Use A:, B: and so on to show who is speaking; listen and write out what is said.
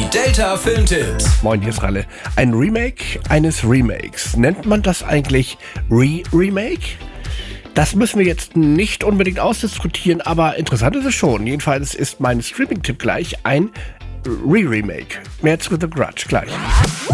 A: Die Delta Filmtipps.
B: Moin, hier ist Ralle. Ein Remake eines Remakes. Nennt man das eigentlich Remake? Das müssen wir jetzt nicht unbedingt ausdiskutieren, aber interessant ist es schon. Jedenfalls ist mein Streaming-Tipp gleich ein Remake. Mehr zu The Grudge gleich.